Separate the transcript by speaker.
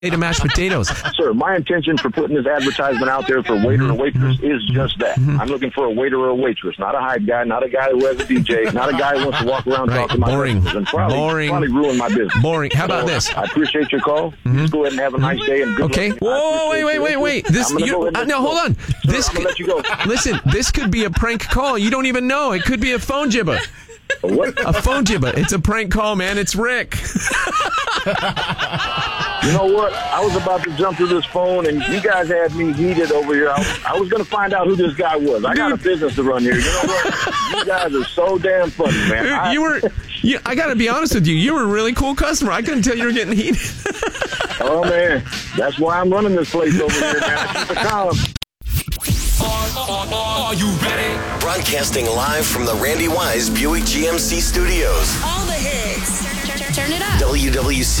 Speaker 1: to mashed potatoes.
Speaker 2: Sir, my intention for putting this advertisement out there for waiter or waitress is just that. I'm looking for a waiter or a waitress, not a hype guy, not a guy who has a DJ, not a guy who wants to walk around talking my business and probably ruin my business.
Speaker 1: Boring. How about this?
Speaker 2: I appreciate your call. Just go ahead and have a nice day. And good luck.
Speaker 1: Whoa, wait. No, hold on.
Speaker 2: Sir, I'm gonna let you go.
Speaker 1: Listen, this could be a prank call. You don't even know. It could be a phone jibber.
Speaker 2: What?
Speaker 1: A phone jibber. It's a prank call, man. It's Rick.
Speaker 2: You know what? I was about to jump through this phone, and you guys had me heated over here. I was going to find out who this guy was. I got a business to run here. You know what? You guys are so damn funny, man.
Speaker 1: I got to be honest with you. You were a really cool customer. I couldn't tell you were getting heated.
Speaker 2: Oh, man. That's why I'm running this place over here, man. Keep it calm.
Speaker 3: Are you ready? Broadcasting live from the Randy Wise Buick GMC studios.
Speaker 4: All the hits. Turn it up.
Speaker 3: WWC